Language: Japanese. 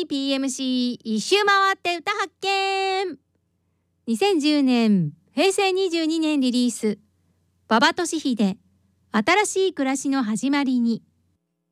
PMC 一周回って歌発見。2010年平成22年リリース、馬場俊秀新しい暮らしの始まりに。